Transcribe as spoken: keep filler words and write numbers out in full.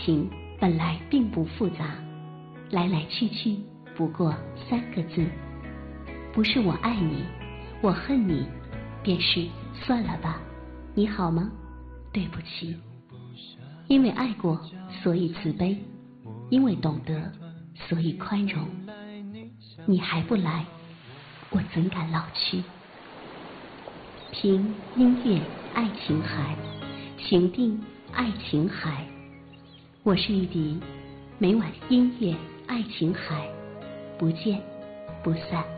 情本来并不复杂，来来去去不过三个字，不是我爱你，我恨你，便是算了吧，你好吗？对不起。因为爱过，所以慈悲；因为懂得，所以宽容。你还不来，我怎敢老去？听音乐爱琴海，行定爱琴海。我是玉笛，每晚音乐爱琴海，不见不散。